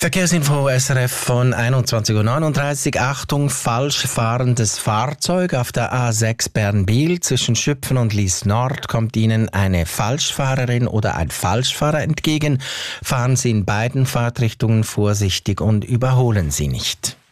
Verkehrsinfo SRF von 21.39 Uhr. Achtung, falsch fahrendes Fahrzeug auf der A6 Bern-Biel zwischen Schüpfen und Lies Nord kommt Ihnen eine Falschfahrerin oder ein Falschfahrer entgegen. Fahren Sie in beiden Fahrtrichtungen vorsichtig und überholen Sie nicht.